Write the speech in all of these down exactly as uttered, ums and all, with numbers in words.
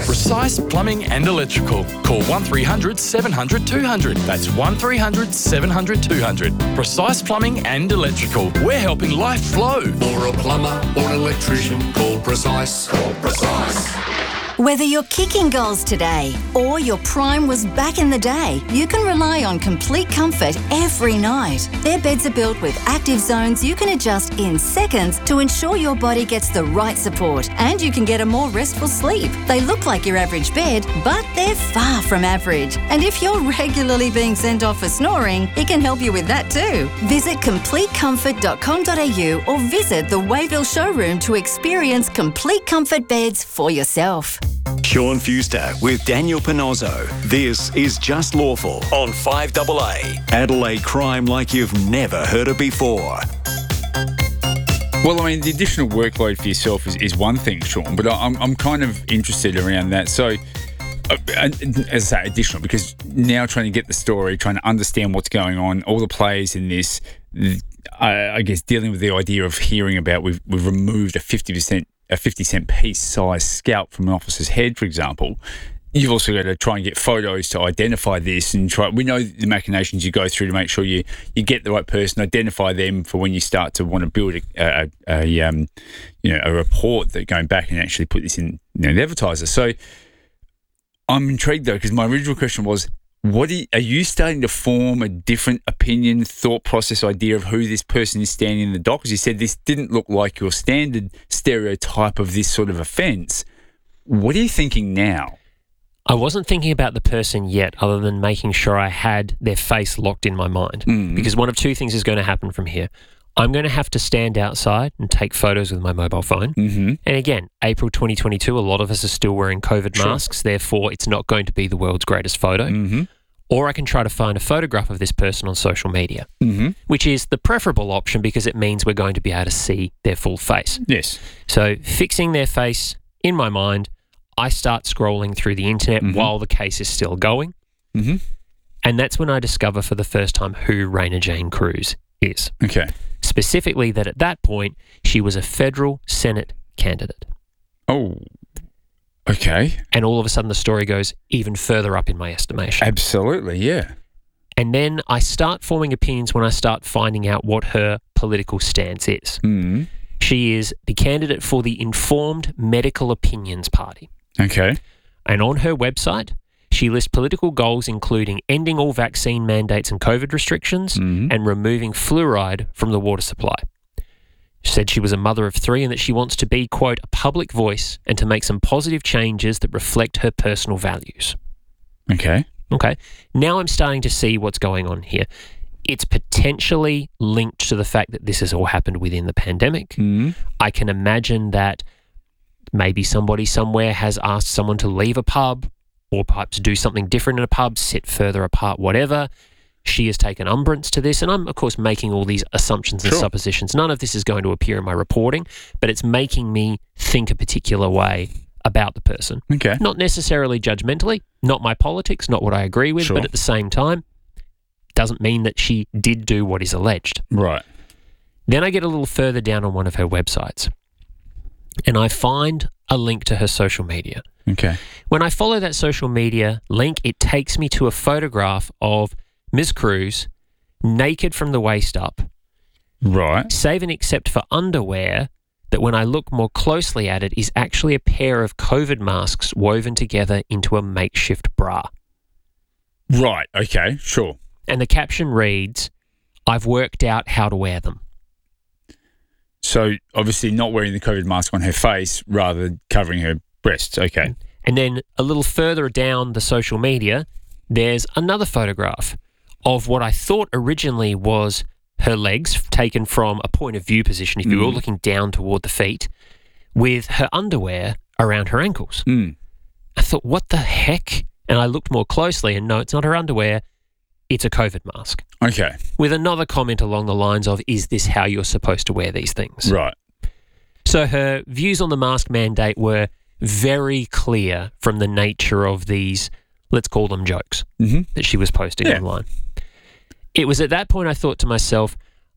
Precise Plumbing and Electrical. Call one three hundred seven hundred two hundred. That's one three hundred seven hundred two hundred. Precise Plumbing and Electrical. We're helping life flow. For a plumber or an electrician, call Precise. Call Precise. Whether you're kicking goals today or your prime was back in the day, you can rely on complete comfort every night. Their beds are built with active zones you can adjust in seconds to ensure your body gets the right support and you can get a more restful sleep. They look like your average bed, but they're far from average. And if you're regularly being sent off for snoring, it can help you with that too. Visit complete comfort dot com dot a u or visit the Wayville showroom to experience Complete Comfort beds for yourself. Sean Fewster with Daniel Panozzo. This is Just Lawful on five A A. Adelaide crime like you've never heard it before. Well, I mean, the additional workload for yourself is, is one thing, Sean, but I'm I'm kind of interested around that. So, uh, as I say, additional, because now trying to get the story, trying to understand what's going on, all the players in this, I, I guess dealing with the idea of hearing about we've, we've removed a fifty percent a fifty cent piece size scalp from an officer's head, for example. You've also got to try and get photos to identify this and try. We know the machinations you go through to make sure you, you get the right person, identify them for when you start to want to build a, a, a um, you know, a report that going back and actually put this in, you know, the advertiser. So I'm intrigued though, because my original question was, what are you, are you starting to form a different opinion, thought process, idea of who this person is standing in the dock? Because you said this didn't look like your standard stereotype of this sort of offence. What are you thinking now? I wasn't thinking about the person yet, other than making sure I had their face locked in my mind. Mm. Because one of two things is going to happen from here. I'm going to have to stand outside and take photos with my mobile phone. Mm-hmm. And again, April twenty twenty-two, a lot of us are still wearing COVID sure. masks. Therefore, it's not going to be the world's greatest photo. Mm-hmm. Or I can try to find a photograph of this person on social media, mm-hmm. which is the preferable option because it means we're going to be able to see their full face. Yes. So fixing their face in my mind, I start scrolling through the internet mm-hmm. while the case is still going. Mm-hmm. And that's when I discover for the first time who Raina Jane Cruz is. Okay. Specifically that at that point, she was a federal Senate candidate. Oh, okay. And all of a sudden the story goes even further up in my estimation. Absolutely, yeah. And then I start forming opinions when I start finding out what her political stance is. Mm-hmm. She is the candidate for the Informed Medical Opinions Party. Okay. And on her website, she lists political goals including ending all vaccine mandates and COVID restrictions mm-hmm. and removing fluoride from the water supply. She said she was a mother of three and that she wants to be, quote, a public voice and to make some positive changes that reflect her personal values. Okay. Okay. Now I'm starting to see what's going on here. It's potentially linked to the fact that this has all happened within the pandemic. Mm-hmm. I can imagine that maybe somebody somewhere has asked someone to leave a pub or perhaps do something different in a pub, sit further apart, whatever. She has taken umbrance to this, and I'm, of course, making all these assumptions and sure. suppositions. None of this is going to appear in my reporting, but it's making me think a particular way about the person. Okay. Not necessarily judgmentally, not my politics, not what I agree with, sure. but at the same time, doesn't mean that she did do what is alleged. Right. Then I get a little further down on one of her websites, and I find a link to her social media. Okay. When I follow that social media link, it takes me to a photograph of Miz Cruz naked from the waist up. Right. Save and except for underwear that when I look more closely at it is actually a pair of COVID masks woven together into a makeshift bra. Right. Okay. Sure. And the caption reads, "I've worked out how to wear them." So obviously not wearing the COVID mask on her face, rather covering her breasts. Okay. And then a little further down the social media, there's another photograph of what I thought originally was her legs taken from a point of view position, if you mm. were looking down toward the feet, with her underwear around her ankles. Mm. I thought, what the heck? And I looked more closely and no, it's not her underwear. It's a COVID mask. Okay. With another comment along the lines of, is this how you're supposed to wear these things? Right. So her views on the mask mandate were very clear from the nature of these, let's call them jokes, mm-hmm. that she was posting yeah. online. It was at that point I thought to myself,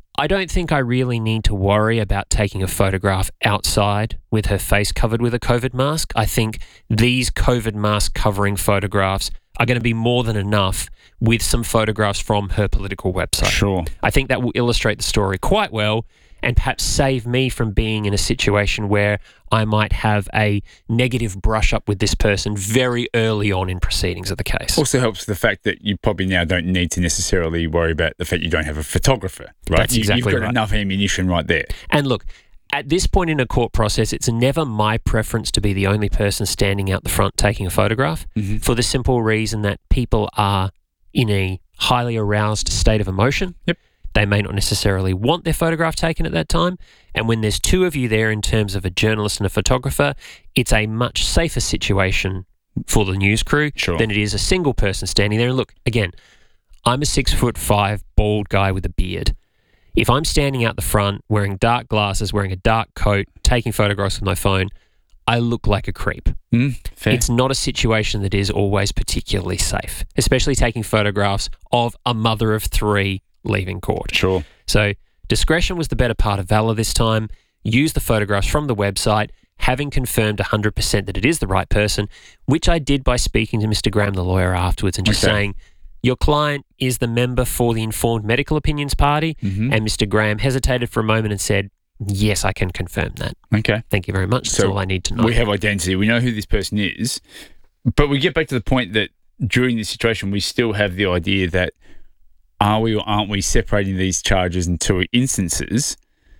I don't think I really need to worry about taking a photograph outside with her face covered with a COVID mask. I think these COVID mask covering photographs are going to be more than enough with some photographs from her political website. Sure. I think that will illustrate the story quite well and perhaps save me from being in a situation where I might have a negative brush up with this person very early on in proceedings of the case. Also helps the fact that you probably now don't need to necessarily worry about the fact you don't have a photographer, right? That's You- exactly You've got right. enough ammunition right there. And look, at this point in a court process, it's never my preference to be the only person standing out the front taking a photograph Mm-hmm. for the simple reason that people are in a highly aroused state of emotion. Yep. They may not necessarily want their photograph taken at that time. And when there's two of you there in terms of a journalist and a photographer, it's a much safer situation for the news crew Sure. than it is a single person standing there. And look, again, I'm a six foot five bald guy with a beard. If I'm standing out the front wearing dark glasses, wearing a dark coat, taking photographs with my phone, I look like a creep. Mm, fair. It's not a situation that is always particularly safe, especially taking photographs of a mother of three leaving court. Sure. So discretion was the better part of valor this time. Use the photographs from the website, having confirmed one hundred percent that it is the right person, which I did by speaking to Mister Graham, the lawyer, afterwards and just Okay. saying, your client is the member for the Informed Medical Opinions Party. Mhm. And Mister Graham hesitated for a moment and said, yes, I can confirm that. Okay. Thank you very much. That's So all I need to know. We have identity. We know who this person is. But we get back to the point that during this situation, we still have the idea that are we or aren't we separating these charges into instances?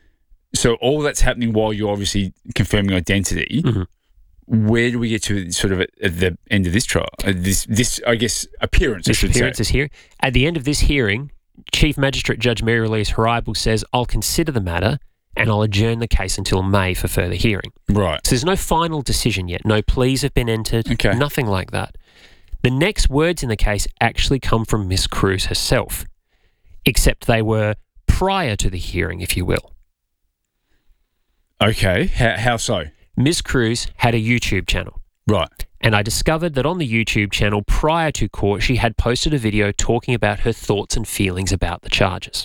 So all that's happening while you're obviously confirming identity. Mhm. Where do we get to sort of at, at the end of this trial? Uh, this, this, I guess, appearance, I This should appearance say. is here. At the end of this hearing, Chief Magistrate Judge Mary Louise Harible says, I'll consider the matter and I'll adjourn the case until May for further hearing. Right. So there's no final decision yet. No pleas have been entered. Okay. Nothing like that. The next words in the case actually come from Miss Cruz herself, except they were prior to the hearing, if you will. Okay. How, how so? Miss Cruz had a YouTube channel. Right. And I discovered that on the YouTube channel prior to court, she had posted a video talking about her thoughts and feelings about the charges.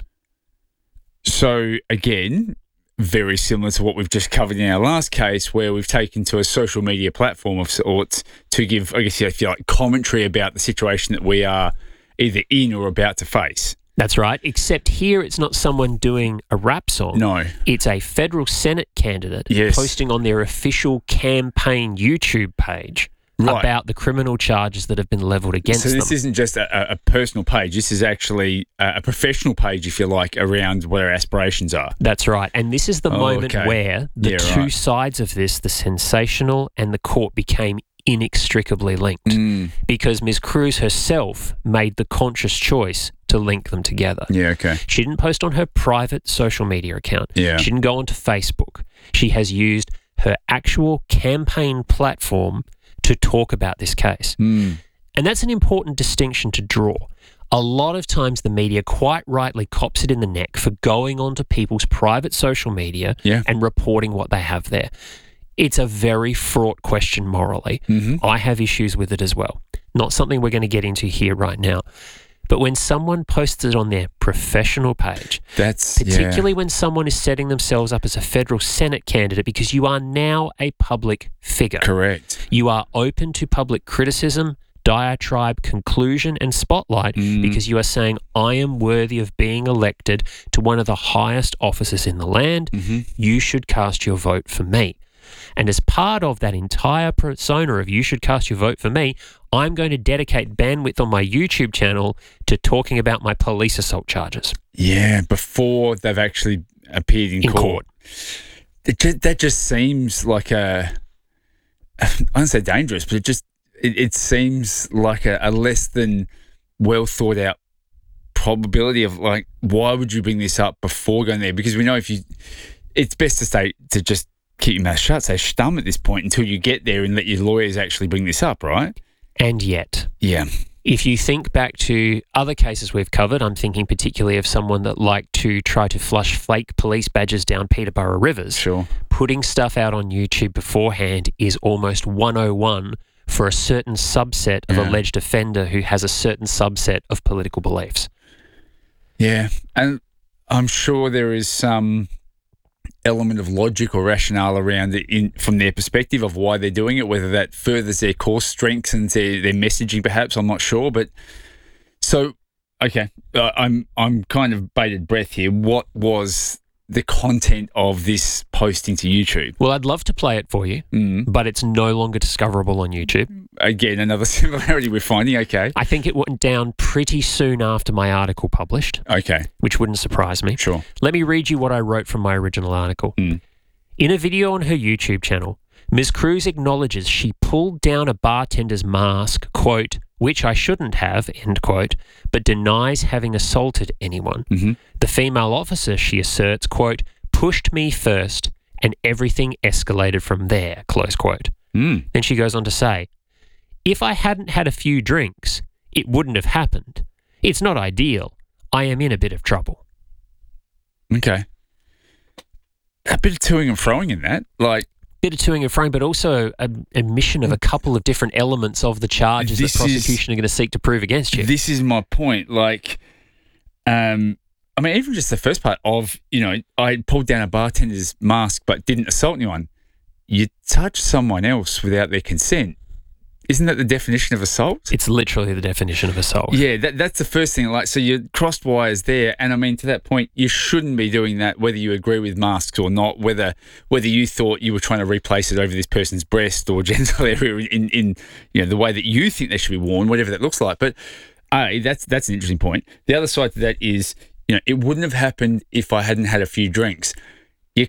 So again, very similar to what we've just covered in our last case, where we've taken to a social media platform of sorts to give, I guess, if you like, commentary about the situation that we are either in or about to face. That's right, except here it's not someone doing a rap song. No. It's a federal Senate candidate Yes. posting on their official campaign YouTube page Right. about the criminal charges that have been levelled against So this them. isn't just a, a personal page. This is actually a, a professional page, if you like, around what our aspirations are. That's right. And this is the Oh, moment okay. where the Yeah, two right. sides of this, the sensational and the court, became inextricably linked Mm. because Miz Cruz herself made the conscious choice to link them together. Yeah, okay. She didn't post on her private social media account. Yeah. She didn't go onto Facebook. She has used her actual campaign platform to talk about this case. Mm. And that's an important distinction to draw. A lot of times the media quite rightly cops it in the neck for going onto people's private social media Yeah. and reporting what they have there. It's a very fraught question morally. Mm-hmm. I have issues with it as well. Not something we're going to get into here right now. But when someone posts it on their professional page, That's particularly when someone is setting themselves up as a federal Senate candidate, because you are now a public figure. yeah, correct. You are open to public criticism, diatribe, conclusion, and spotlight Mm. because you are saying, I am worthy of being elected to one of the highest offices in the land. Mm-hmm. You should cast your vote for me. And as part of that entire persona of you should cast your vote for me, I'm going to dedicate bandwidth on my YouTube channel to talking about my police assault charges Yeah, before they've actually appeared in, in court. court. It ju- that just seems like a, I don't say dangerous, but it just, it, it seems like a, a less than well thought out probability of like, why would you bring this up before going there? Because we know if you, it's best to stay, to just keep your mouth shut, say stum at this point until you get there and let your lawyers actually bring this up, right? And yet, Yeah. if you think back to other cases we've covered, I'm thinking particularly of someone that liked to try to flush fake police badges down Peterborough rivers. Sure. Putting stuff out on YouTube beforehand is almost one oh one for a certain subset of Yeah. alleged offender who has a certain subset of political beliefs. Yeah. And I'm sure there is some element of logic or rationale around it in from their perspective of why they're doing it, whether that furthers their core strengths and their, their messaging perhaps, I'm not sure. But so, okay, uh, I'm I'm kind of bated breath here. What was the content of this posting to YouTube? Well, I'd love to play it for you, mm. but it's no longer discoverable on YouTube. Again, another similarity we're finding, okay. I think it went down pretty soon after my article published. Okay. Which wouldn't surprise me. Sure. Let me read you what I wrote from my original article. Mm. In a video on her YouTube channel, Miz Cruz acknowledges she pulled down a bartender's mask, quote, which I shouldn't have, end quote, but denies having assaulted anyone. Mm-hmm. The female officer, she asserts, quote, pushed me first and everything escalated from there, close quote. Mm. Then she goes on to say, if I hadn't had a few drinks, it wouldn't have happened. It's not ideal. I am in a bit of trouble. Okay. A bit of toing and froing in that, like, bit of toing and froing, but also a admission of a couple of different elements of the charges This that prosecution is- are going to seek to prove against you. This is my point. Like, um, I mean, even just the first part of, you know, I pulled down a bartender's mask but didn't assault anyone. You touch someone else without their consent. Isn't that the definition of assault? It's literally the definition of assault. Yeah, that, that's the first thing. Like, so you crossed wires there, and I mean, to that point, you shouldn't be doing that, whether you agree with masks or not. Whether whether you thought you were trying to replace it over this person's breast or genital area in, in you know the way that you think they should be worn, whatever that looks like. But uh, that's that's an interesting point. The other side to that is, you know, it wouldn't have happened if I hadn't had a few drinks.